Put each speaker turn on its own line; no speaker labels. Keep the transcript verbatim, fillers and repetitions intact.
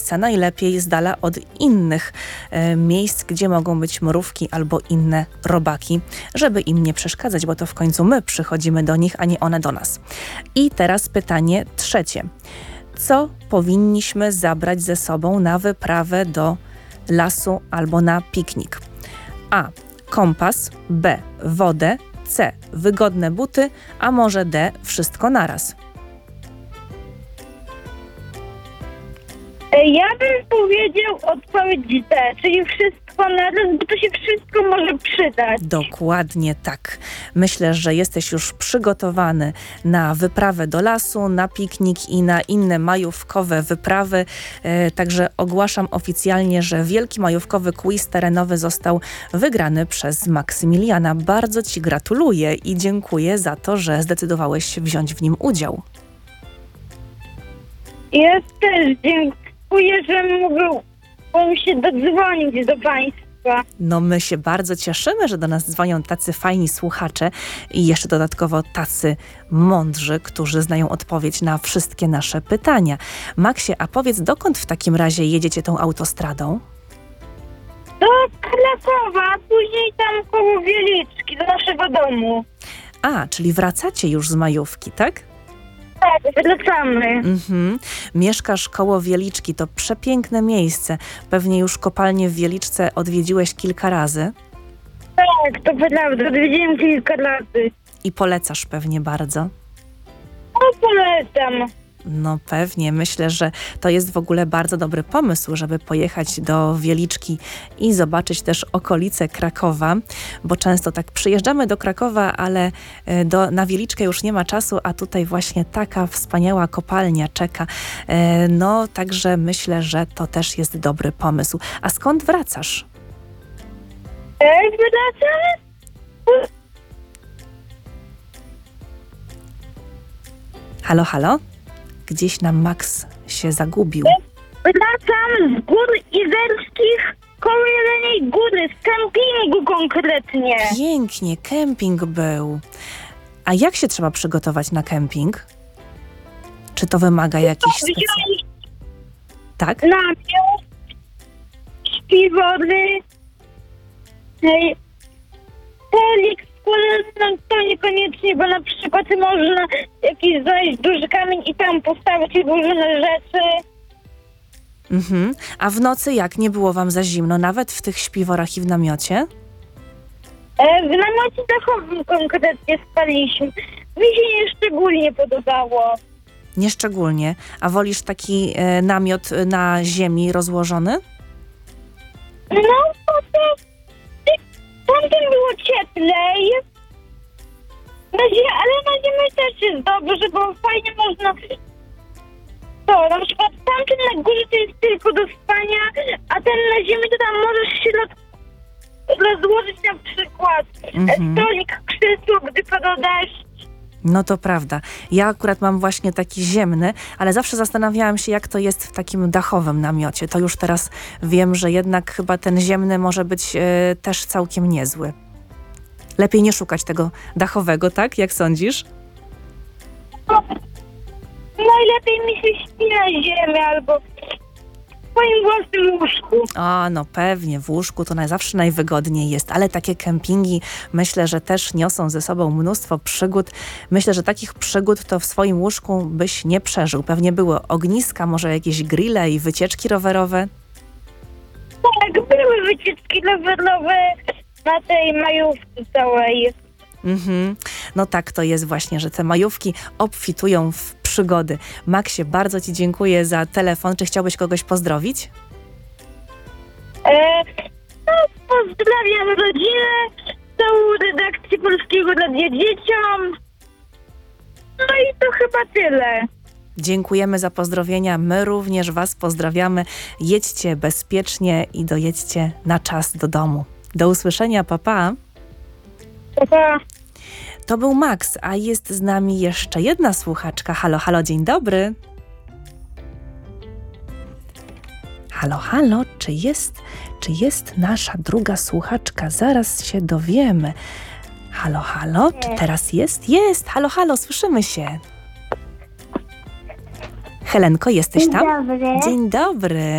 okolice, najlepiej z dala od innych e, miejsc, gdzie mogą być mrówki albo inne robaki, żeby im nie przeszkadzać, bo to w końcu my przychodzimy do nich, a nie one do nas. I teraz pytanie trzecie. Co powinniśmy zabrać ze sobą na wyprawę do lasu albo na piknik? A. Kompas, B. Wodę, C. Wygodne buty, a może D. Wszystko naraz.
Ja bym powiedział odpowiedź D, czyli wszystko naraz, bo to się wszystko może przydać.
Dokładnie tak. Myślę, że jesteś już przygotowany na wyprawę do lasu, na piknik i na inne majówkowe wyprawy. E, także ogłaszam oficjalnie, że wielki majówkowy quiz terenowy został wygrany przez Maksymiliana. Bardzo Ci gratuluję i dziękuję za to, że zdecydowałeś się wziąć w nim udział.
Ja też dziękuję, że mogłem się dodzwonić do Państwa.
No my się bardzo cieszymy, że do nas dzwonią tacy fajni słuchacze i jeszcze dodatkowo tacy mądrzy, którzy znają odpowiedź na wszystkie nasze pytania. Maksie, a powiedz, dokąd w takim razie jedziecie tą autostradą?
Do Krakowa, a później tam koło Wieliczki, do naszego domu.
A, czyli wracacie już z majówki, tak?
Tak, wracamy.
Mhm. Mieszkasz koło Wieliczki, to przepiękne miejsce. Pewnie już kopalnię w Wieliczce odwiedziłeś kilka razy.
Tak, to prawda, odwiedziłem kilka razy.
I polecasz pewnie bardzo.
No polecam.
No pewnie, myślę, że to jest w ogóle bardzo dobry pomysł, żeby pojechać do Wieliczki i zobaczyć też okolice Krakowa, bo często tak przyjeżdżamy do Krakowa, ale do, na Wieliczkę już nie ma czasu, a tutaj właśnie taka wspaniała kopalnia czeka. No także myślę, że to też jest dobry pomysł. A skąd wracasz?
Jak wracamy?
Halo, halo? Gdzieś nam Max się zagubił.
Wracam z gór izerskich koło Jeleniej Góry, z kempingu konkretnie.
Pięknie, kemping był. A jak się trzeba przygotować na kemping? Czy to wymaga jakichś specjalnych... Tak?
Namiot, śpiwory, ej, stolik, no to niekoniecznie, bo na przykład można jakiś znaleźć duży kamień i tam postawić różne rzeczy.
Mhm. A w nocy jak? Nie było wam za zimno, nawet w tych śpiworach i w namiocie?
E, w namiocie dachowym konkretnie spaliśmy. Mi się nie szczególnie podobało.
Nieszczególnie. A wolisz taki e, namiot na ziemi rozłożony?
No, to, to tamtym było cieplej. Na zie- ale na ziemi też jest dobrze, bo fajnie można... To, na przykład tamten na górze to jest tylko do spania, a ten na ziemi to tam możesz się roz... rozłożyć na przykład
Mhm.
stolik, krzesło, gdy pada deszcz.
No to prawda. Ja akurat mam właśnie taki ziemny, ale zawsze zastanawiałam się, jak to jest w takim dachowym namiocie. To już teraz wiem, że jednak chyba ten ziemny może być e, też całkiem niezły. Lepiej nie szukać tego dachowego, tak? Jak sądzisz?
No, najlepiej mi się śpi na ziemi albo w swoim własnym łóżku.
A, no pewnie, w łóżku to na zawsze najwygodniej jest, ale takie kempingi myślę, że też niosą ze sobą mnóstwo przygód. Myślę, że takich przygód to w swoim łóżku byś nie przeżył. Pewnie były ogniska, może jakieś grille i wycieczki rowerowe.
Tak, były wycieczki rowerowe na tej majówce całej.
Mhm. No tak to jest właśnie, że te majówki obfitują w przygody. Maksie, bardzo Ci dziękuję za telefon. Czy chciałbyś kogoś pozdrowić?
E, no, pozdrawiam rodzinę, całą redakcję Polskiego Radia Dzieciom. No i to chyba tyle.
Dziękujemy za pozdrowienia. My również Was pozdrawiamy. Jedźcie bezpiecznie i dojedźcie na czas do domu. Do usłyszenia, pa pa.
Pa, pa.
To był Max, a jest z nami jeszcze jedna słuchaczka. Halo, halo, dzień dobry. Halo, halo, czy jest, czy jest nasza druga słuchaczka? Zaraz się dowiemy. Halo, halo, czy teraz jest? Jest, halo, halo, słyszymy się. Helenko, jesteś tam?
Dzień dobry.
Dzień dobry.